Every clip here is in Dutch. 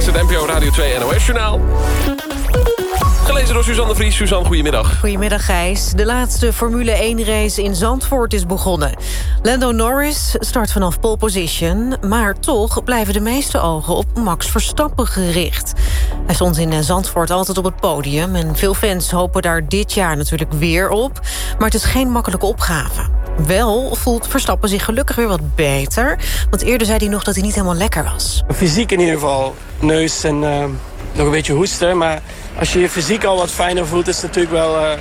is het NPO Radio 2 NOS-journaal. Gelezen door Suzanne de Vries. Suzanne, goedemiddag. Goedemiddag, Gijs. De laatste Formule 1-race in Zandvoort is begonnen. Lando Norris start vanaf pole position, maar toch blijven de meeste ogen op Max Verstappen gericht. Hij stond in Zandvoort altijd op het podium en veel fans hopen daar dit jaar natuurlijk weer op. Maar het is geen makkelijke opgave. Wel voelt Verstappen zich gelukkig weer wat beter, want eerder zei hij nog dat hij niet helemaal lekker was. Fysiek in ieder geval, neus en nog een beetje hoesten, maar als je je fysiek al wat fijner voelt, is het natuurlijk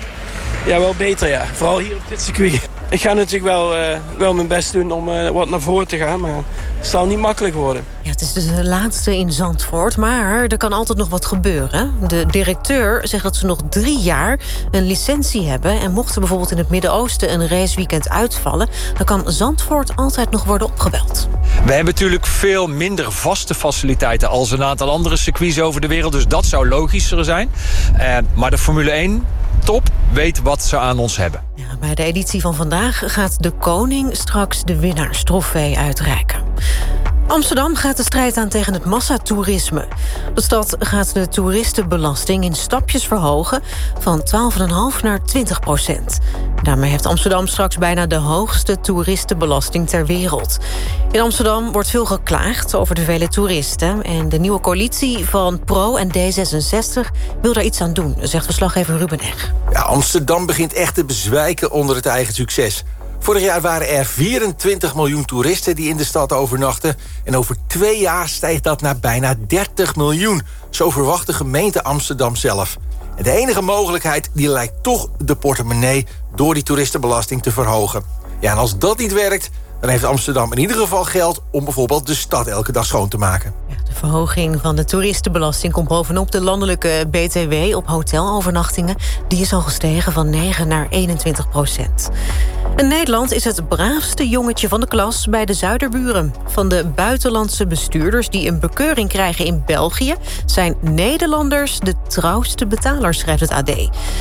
wel beter. Ja. Vooral hier op dit circuit. Ik ga natuurlijk wel mijn best doen om wat naar voren te gaan, maar het zal niet makkelijk worden. Ja, het is dus de laatste in Zandvoort, maar er kan altijd nog wat gebeuren. De directeur zegt dat ze nog 3 jaar een licentie hebben, en mocht er bijvoorbeeld in het Midden-Oosten een raceweekend uitvallen, dan kan Zandvoort altijd nog worden opgebeld. We hebben natuurlijk veel minder vaste faciliteiten als een aantal andere circuits over de wereld, dus dat zou logischer zijn. Maar de Formule 1 top weet wat ze aan ons hebben. Ja, bij de editie van vandaag gaat de koning straks de winnaarstrofee uitreiken. Amsterdam gaat de strijd aan tegen het massatoerisme. De stad gaat de toeristenbelasting in stapjes verhogen van 12,5 naar 20%. Daarmee heeft Amsterdam straks bijna de hoogste toeristenbelasting ter wereld. In Amsterdam wordt veel geklaagd over de vele toeristen, en de nieuwe coalitie van Pro en D66 wil daar iets aan doen, zegt verslaggever Ruben Eg. Ja, Amsterdam begint echt te bezwijken onder het eigen succes. Vorig jaar waren er 24 miljoen toeristen die in de stad overnachten, en over 2 jaar stijgt dat naar bijna 30 miljoen. Zo verwacht de gemeente Amsterdam zelf. En de enige mogelijkheid die lijkt toch de portemonnee door die toeristenbelasting te verhogen. Ja, en als dat niet werkt, dan heeft Amsterdam in ieder geval geld om bijvoorbeeld de stad elke dag schoon te maken. Ja, de verhoging van de toeristenbelasting komt bovenop de landelijke BTW op hotelovernachtingen. Die is al gestegen van 9 naar 21%. En Nederland is het braafste jongetje van de klas bij de Zuiderburen. Van de buitenlandse bestuurders die een bekeuring krijgen in België zijn Nederlanders de trouwste betalers, schrijft het AD.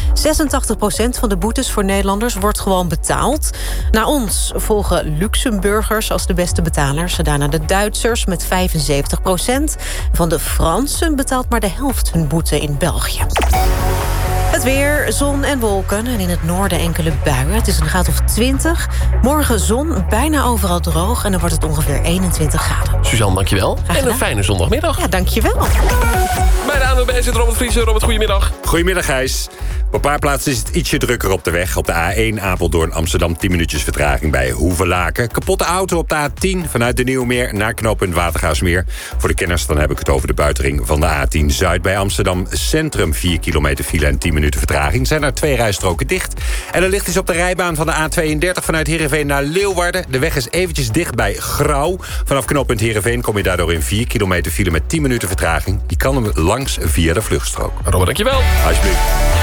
86% van de boetes voor Nederlanders wordt gewoon betaald. Na ons volgen Luxemburgers als de beste betalers. Daarna de Duitsers met 75%. Van de Fransen betaalt maar de helft hun boete in België. Het weer, zon en wolken en in het noorden enkele buien. Het is een graad of 20. Morgen zon, bijna overal droog en dan wordt het ongeveer 21 graden. Suzanne, dankjewel. En een fijne zondagmiddag. Ja, dankjewel. Bij de ANWB zit Robert Vries. Robert, goedemiddag. Goedemiddag, Gijs. Op een paar plaatsen is het ietsje drukker op de weg. Op de A1 Apeldoorn Amsterdam 10 minuutjes vertraging bij Hoevelaken. Kapotte auto op de A10 vanuit de Nieuwmeer naar knooppunt Watergaasmeer. Voor de kenners dan heb ik het over de buitenring van de A10 Zuid bij Amsterdam Centrum. 4 kilometer file en 10 minuten vertraging. Zijn er 2 rijstroken dicht. En er ligt iets op de rijbaan van de A32 vanuit Heerenveen naar Leeuwarden. De weg is eventjes dicht bij Grauw. Vanaf knooppunt Heerenveen kom je daardoor in 4 kilometer file met 10 minuten vertraging. Je kan hem langs via de vluchtstrook. Robert, dankjewel. Alsjeblieft.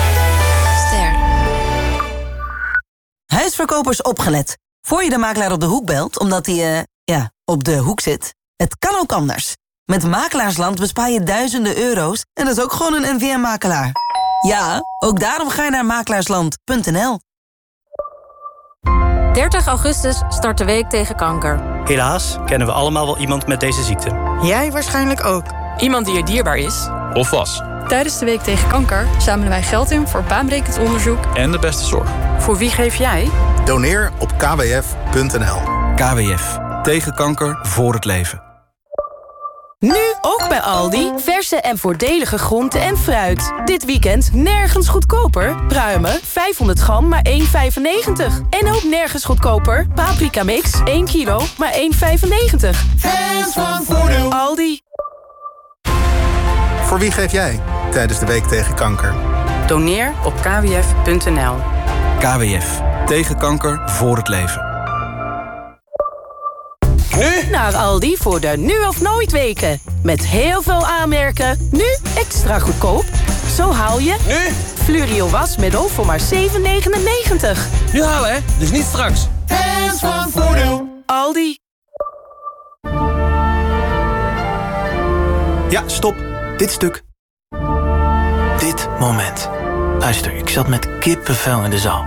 Huisverkopers opgelet. Voor je de makelaar op de hoek belt, omdat hij, op de hoek zit. Het kan ook anders. Met Makelaarsland bespaar je duizenden euro's en dat is ook gewoon een NVM-makelaar. Ja, ook daarom ga je naar makelaarsland.nl. 30 augustus start de week tegen kanker. Helaas kennen we allemaal wel iemand met deze ziekte. Jij waarschijnlijk ook. Iemand die je dierbaar is. Of was. Tijdens de week tegen kanker zamelen wij geld in voor baanbrekend onderzoek. En de beste zorg. Voor wie geef jij? Doneer op kwf.nl. KWF. Tegen kanker, voor het leven. Nu ook bij Aldi. Verse en voordelige groenten en fruit. Dit weekend nergens goedkoper. Pruimen 500 gram maar 1,95. En ook nergens goedkoper. Paprika mix 1 kilo maar 1,95. Hands van Voordeel. Aldi. Voor wie geef jij tijdens de week tegen kanker? Doneer op kwf.nl. KWF. Tegen kanker, voor het leven. Nu naar Aldi voor de nu of nooit weken. Met heel veel aanmerken. Nu extra goedkoop. Zo haal je... Nu? Fluorio wasmiddel voor maar 7,99. Nu halen, hè? Dus niet straks. Hands van Voordeel. Aldi. Ja, stop. Dit stuk. Dit moment. Luister, ik zat met kippenvel in de zaal.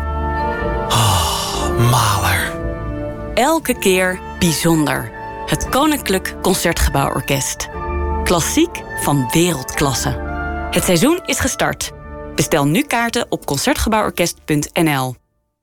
Maler. Elke keer bijzonder. Het Koninklijk Concertgebouworkest. Klassiek van wereldklasse. Het seizoen is gestart. Bestel nu kaarten op concertgebouworkest.nl.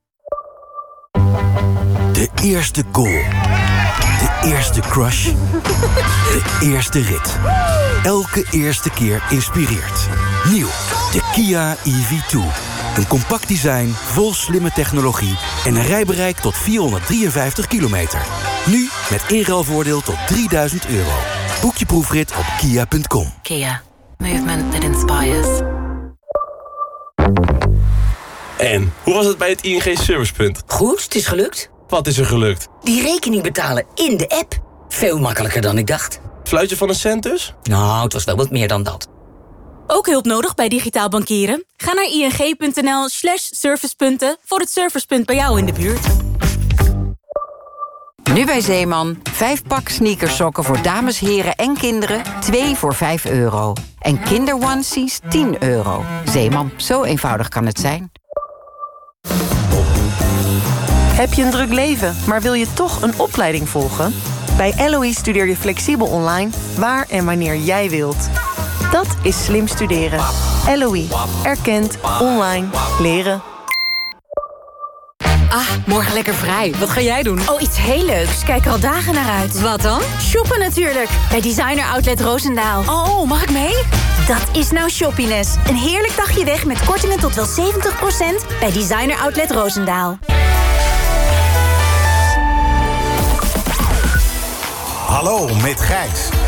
De eerste goal. De eerste crush. De eerste rit. Elke eerste keer inspireert. Nieuw, de Kia EV2. Een compact design, vol slimme technologie en een rijbereik tot 453 kilometer. Nu met inruilvoordeel tot €3000. Boek je proefrit op kia.com. Kia. Movement that inspires. En, hoe was het bij het ING Servicepunt? Goed, het is gelukt. Wat is er gelukt? Die rekening betalen in de app. Veel makkelijker dan ik dacht. Fluitje van een cent dus? Nou, het was wel wat meer dan dat. Ook hulp nodig bij digitaal bankieren? Ga naar ing.nl/servicepunten voor het servicepunt bij jou in de buurt. Nu bij Zeeman. 5 pak sneakersokken voor dames, heren en kinderen. 2 voor €5. En kinderonesies €10. Zeeman, zo eenvoudig kan het zijn. Heb je een druk leven, maar wil je toch een opleiding volgen? Bij LOE studeer je flexibel online, waar en wanneer jij wilt. Dat is slim studeren. LOE. Erkend. Online. Leren. Ah, morgen lekker vrij. Wat ga jij doen? Oh, iets heel leuks. Kijk er al dagen naar uit. Wat dan? Shoppen natuurlijk. Bij Designer Outlet Roosendaal. Oh, mag ik mee? Dat is nou shoppiness. Een heerlijk dagje weg met kortingen tot wel 70% bij Designer Outlet Roosendaal. Hallo, met Gijs.